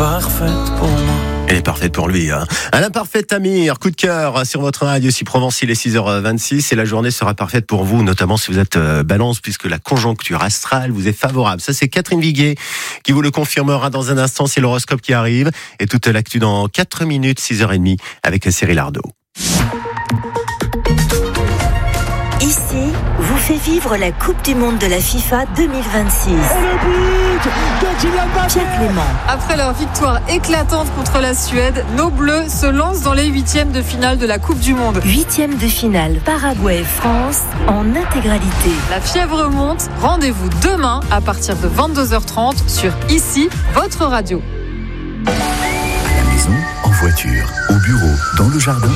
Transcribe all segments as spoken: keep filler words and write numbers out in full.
parfaite pour moi. Elle est parfaite pour lui, hein. Alain Parfait, Amir, coup de cœur sur votre radio si Provence, il est six heures vingt-six et la journée sera parfaite pour vous, notamment si vous êtes euh, balance, puisque la conjoncture astrale vous est favorable. Ça, c'est Catherine Viguier qui vous le confirmera dans un instant. C'est l'horoscope qui arrive et toute l'actu dans quatre minutes, six heures trente avec Cyril Ardo. Ici, vous fait vivre la Coupe du Monde de la FIFA deux mille vingt-six. Et le but de Kylian Mbappé. Pierre Clément. Après leur victoire éclatante contre la Suède, nos Bleus se lancent dans les huitièmes de finale de la Coupe du Monde. Huitième de finale, Paraguay-France en intégralité. La fièvre monte. Rendez-vous demain à partir de vingt-deux heures trente sur Ici, votre radio. À la maison, en voiture, au bureau, dans le jardin.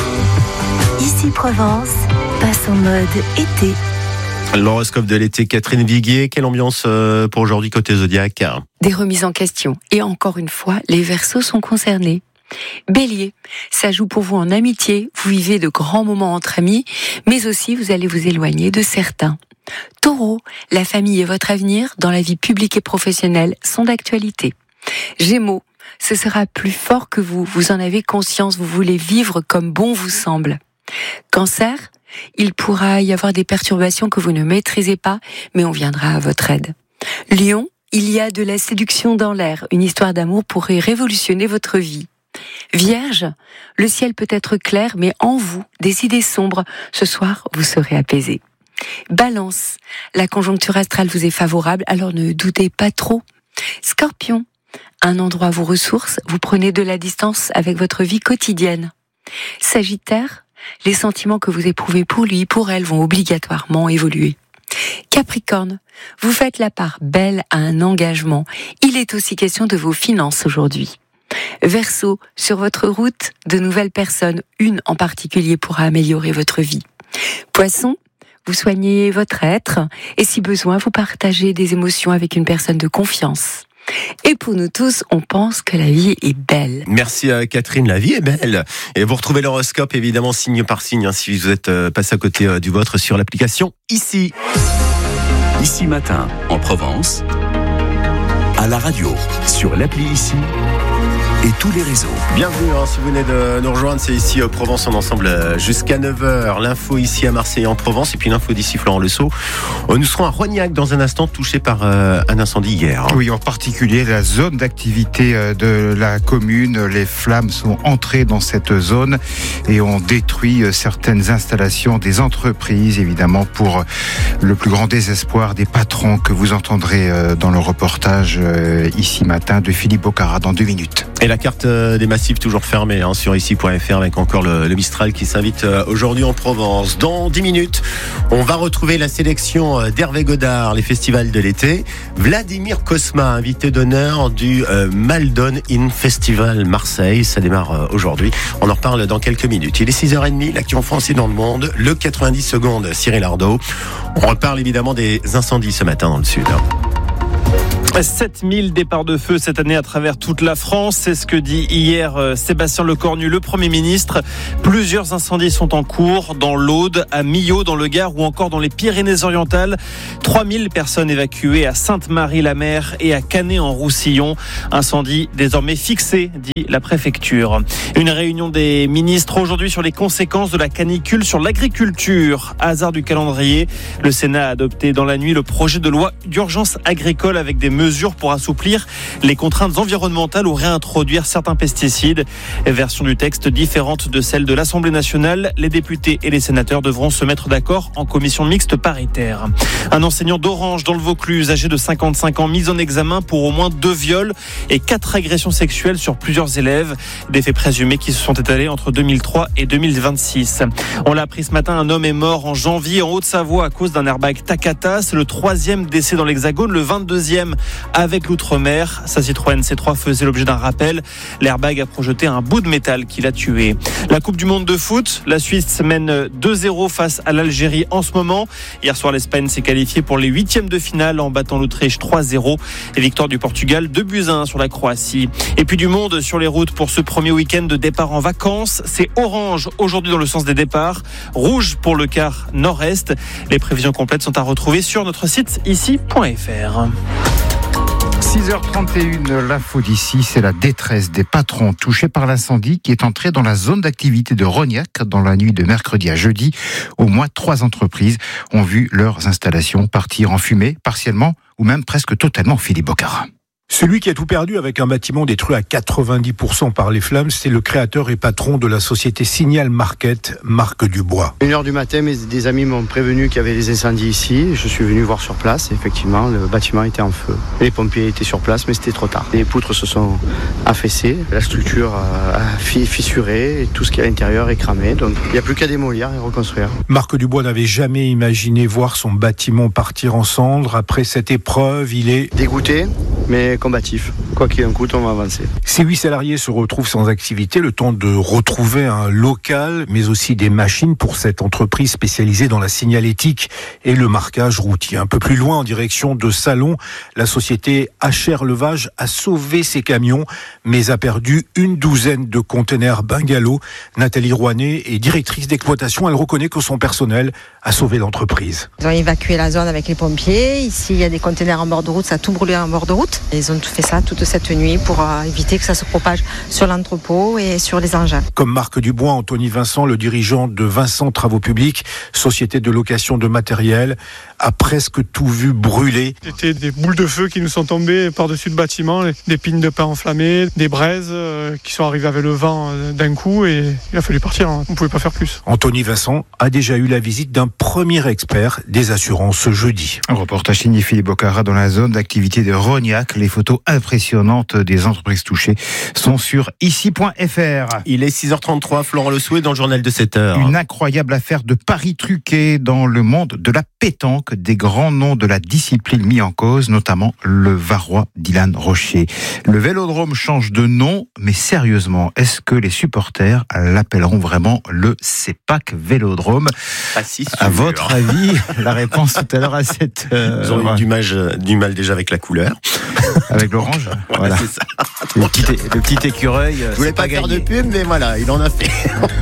Ici Provence passe en mode été. L'horoscope de l'été, Catherine Viguier. Quelle ambiance pour aujourd'hui côté Zodiac? Des remises en question. Et encore une fois, les Verseaux sont concernés. Bélier, ça joue pour vous en amitié. Vous vivez de grands moments entre amis, mais aussi vous allez vous éloigner de certains. Taureau, la famille et votre avenir dans la vie publique et professionnelle sont d'actualité. Gémeaux, ce sera plus fort que vous. Vous en avez conscience. Vous voulez vivre comme bon vous semble. Cancer, il pourra y avoir des perturbations que vous ne maîtrisez pas, mais on viendra à votre aide. Lion, il y a de la séduction dans l'air. Une histoire d'amour pourrait révolutionner votre vie. Vierge, le ciel peut être clair, mais en vous, des idées sombres. Ce soir, vous serez apaisé. Balance, la conjoncture astrale vous est favorable, alors ne doutez pas trop. Scorpion, un endroit vous ressource, vous prenez de la distance avec votre vie quotidienne. Sagittaire, les sentiments que vous éprouvez pour lui, pour elle, vont obligatoirement évoluer. Capricorne, vous faites la part belle à un engagement. Il est aussi question de vos finances aujourd'hui. Verseau, sur votre route, de nouvelles personnes, une en particulier pourra améliorer votre vie. Poisson, vous soignez votre être et si besoin, vous partagez des émotions avec une personne de confiance. Et pour nous tous, on pense que la vie est belle. Merci à Catherine, la vie est belle. Et vous retrouvez l'horoscope évidemment signe par signe hein, si vous êtes euh, passé à côté euh, du vôtre sur l'application Ici. Ici matin, en Provence, à la radio, sur l'appli Ici et tous les réseaux. Bienvenue, hein, si vous venez de nous rejoindre, c'est ici euh, Provence en ensemble euh, jusqu'à neuf heures. L'info ici à Marseille en Provence et puis l'info d'ici Florent-le-Sceau. Euh, nous serons à Rognac dans un instant, touché par euh, un incendie hier. Hein. Oui, en particulier la zone d'activité euh, de la commune. Les flammes sont entrées dans cette zone et ont détruit euh, certaines installations des entreprises, évidemment pour euh, le plus grand désespoir des patrons que vous entendrez euh, dans le reportage euh, ici matin de Philippe Bocara dans deux minutes. Et la carte des massifs toujours fermée hein, sur ici point f r avec encore le, le Mistral qui s'invite aujourd'hui en Provence. Dans dix minutes, on va retrouver la sélection d'Hervé Godard, les festivals de l'été. Vladimir Cosma, invité d'honneur du euh, Maldon In Festival Marseille. Ça démarre euh, aujourd'hui. On en reparle dans quelques minutes. Il est six heures trente, l'actu en France et dans le monde. Le quatre-vingt-dix secondes, Cyril Ardo. On reparle évidemment des incendies ce matin dans le sud. sept mille départs de feu cette année à travers toute la France. C'est ce que dit hier Sébastien Lecornu, le Premier ministre. Plusieurs incendies sont en cours dans l'Aude, à Millau, dans le Gard ou encore dans les Pyrénées-Orientales. trois mille personnes évacuées à Sainte-Marie-la-Mer et à Canet-en-Roussillon. Incendie désormais fixé, dit la préfecture. Une réunion des ministres aujourd'hui sur les conséquences de la canicule sur l'agriculture. Hasard du calendrier, le Sénat a adopté dans la nuit le projet de loi d'urgence agricole avec des mesures mesures pour assouplir les contraintes environnementales ou réintroduire certains pesticides. Version du texte différente de celle de l'Assemblée nationale. Les députés et les sénateurs devront se mettre d'accord en commission mixte paritaire. Un enseignant d'Orange dans le Vaucluse, âgé de cinquante-cinq ans, mis en examen pour au moins deux viols et quatre agressions sexuelles sur plusieurs élèves. Des faits présumés qui se sont étalés entre deux mille trois et deux mille vingt-six. On l'a appris ce matin, un homme est mort en janvier en Haute-Savoie à cause d'un airbag Takata. C'est le troisième décès dans l'Hexagone, le vingt-deuxième avec l'outre-mer. Sa Citroën C trois faisait l'objet d'un rappel. L'airbag a projeté un bout de métal qui l'a tué. La Coupe du Monde de foot, la Suisse mène deux zéro face à l'Algérie en ce moment. Hier soir, l'Espagne s'est qualifiée pour les huitièmes de finale en battant l'Autriche trois zéro. Et victoire du Portugal deux buts à un sur la Croatie. Et puis du monde sur les routes pour ce premier week-end de départ en vacances. C'est orange aujourd'hui dans le sens des départs, rouge pour le quart nord-est. Les prévisions complètes sont à retrouver sur notre site ici point f r. six heures trente et une, l'info d'ici, c'est la détresse des patrons touchés par l'incendie qui est entré dans la zone d'activité de Rognac dans la nuit de mercredi à jeudi. Au moins trois entreprises ont vu leurs installations partir en fumée, partiellement ou même presque totalement. Philippe Bocara. Celui qui a tout perdu avec un bâtiment détruit à quatre-vingt-dix pour cent par les flammes, c'est le créateur et patron de la société Signal Market, Marc Dubois. Une heure du matin, mes, des amis m'ont prévenu qu'il y avait des incendies ici. Je suis venu voir sur place. Et effectivement, le bâtiment était en feu. Les pompiers étaient sur place, mais c'était trop tard. Les poutres se sont affaissées, la structure a fissuré, et tout ce qui est à l'intérieur est cramé. Donc il n'y a plus qu'à démolir et reconstruire. Marc Dubois n'avait jamais imaginé voir son bâtiment partir en cendres. Après cette épreuve, il est dégoûté, mais combatif. Quoi qu'il en coûte, on va avancer. Ces huit salariés se retrouvent sans activité, le temps de retrouver un local, mais aussi des machines pour cette entreprise spécialisée dans la signalétique et le marquage routier. Un peu plus loin, en direction de Salon, la société H R Levage a sauvé ses camions, mais a perdu une douzaine de conteneurs bungalow. Nathalie Rouanet est directrice d'exploitation. Elle reconnaît que son personnel a sauvé l'entreprise. Ils ont évacué la zone avec les pompiers. Ici, il y a des conteneurs en bord de route. Ça a tout brûlé en bord de route. Ils ont fait ça toute cette nuit pour éviter que ça se propage sur l'entrepôt et sur les engins. Comme Marc Dubois, Anthony Vincent, le dirigeant de Vincent Travaux Publics, société de location de matériel, a presque tout vu brûler. C'était des boules de feu qui nous sont tombées par-dessus le bâtiment, des pines de pain enflammées, des braises euh, qui sont arrivées avec le vent euh, d'un coup et il a fallu partir, hein. On ne pouvait pas faire plus. Anthony Vincent a déjà eu la visite d'un premier expert des assurances ce jeudi. Un reportage signé Philippe Bocara dans la zone d'activité de Rognac. Les photos impressionnantes des entreprises touchées sont sur ici point f r. Il est six heures trente-trois, Florent Le Souhait dans le journal de sept heures. Une incroyable affaire de paris truqués dans le monde de la pétanque. Des grands noms de la discipline mis en cause, notamment le Varois Dylan Rocher. Le Vélodrome change de nom, mais sérieusement, est-ce que les supporters l'appelleront vraiment le CEPAC Vélodrome? Pas si sûr. À votre avis, la réponse tout à l'heure à cette... Euh, Ils ont eu du mal, du mal déjà avec la couleur. Avec l'orange. Ouais, voilà. C'est ça. Le petit, le petit écureuil. Je voulais pas, pas faire de pub, mais voilà, il en a fait.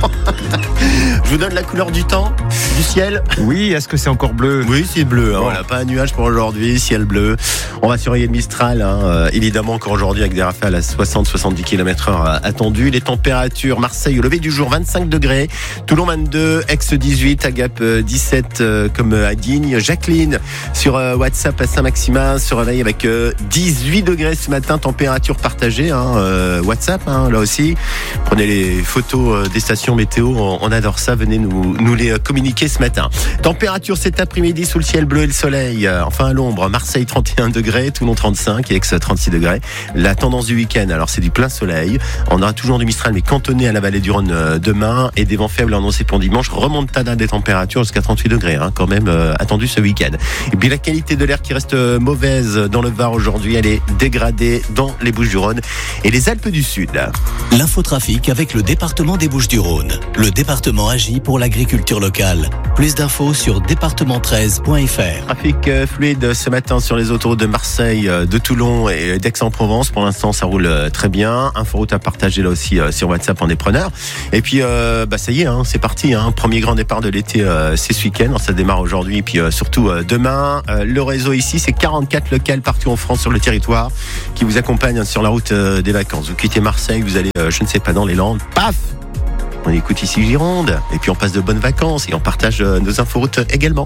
Je vous donne la couleur du temps, du ciel. Oui, est-ce que c'est encore bleu? Oui, c'est bleu. Hein, bon. Voilà, pas un nuage pour aujourd'hui, ciel bleu. On va surveiller le Mistral, hein, euh, évidemment encore aujourd'hui avec des rafales à soixante à soixante-dix kilomètres heure euh, attendues. Les températures, Marseille au lever du jour vingt-cinq degrés, Toulon vingt-deux, Aix dix-huit, Agap euh, dix-sept euh, comme à Digne. Jacqueline sur euh, WhatsApp à Saint-Maximin se réveille avec euh, dix-huit degrés ce matin, température partagée, hein, euh, WhatsApp, hein, là aussi. Prenez les photos euh, des stations météo, on, on adore ça, venez nous, nous les communiquer ce matin. Température cet après-midi sous le ciel bleu et le soleil, euh, enfin à l'ombre, Marseille trente et un degrés, Toulon trente-cinq et Aix trente-six degrés. La tendance du week-end, alors c'est du plein soleil, on aura toujours du Mistral mais cantonné à la vallée du Rhône euh, demain et des vents faibles annoncés pour dimanche, remontada des températures jusqu'à trente-huit degrés, hein, quand même euh, attendu ce week-end. Et puis la qualité de l'air qui reste euh, mauvaise dans le Var aujourd'hui, elle est dégradée dans les Bouches-du-Rhône et les Alpes du Sud. L'infotrafic avec le département des Bouches-du-Rhône. Le département agit pour l'agriculture locale. Plus d'infos sur département treize point f r. Trafic euh, fluide ce matin sur les autoroutes de Marseille, euh, de Toulon et d'Aix-en-Provence. Pour l'instant, ça roule euh, très bien. Inforoute à partager là aussi euh, sur WhatsApp en est preneur. Et puis, euh, bah ça y est, hein, c'est parti. Hein, premier grand départ de l'été, euh, c'est ce week-end. Ça démarre aujourd'hui et puis euh, surtout euh, demain. Euh, le réseau ici, c'est quarante-quatre locales partout en France sur le territoire qui vous accompagnent sur la route euh, des vacances. Vous quittez Marseille, vous allez, euh, je ne sais pas, dans les Landes. Paf! On écoute ici Gironde, et puis on passe de bonnes vacances et on partage nos inforoutes également.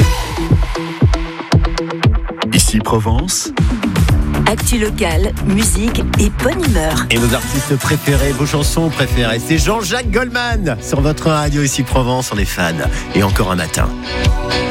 Ici Provence. Actu locale, musique et bonne humeur. Et nos artistes préférés, vos chansons préférées, c'est Jean-Jacques Goldman sur votre radio ici Provence, on est fans. Et encore un matin.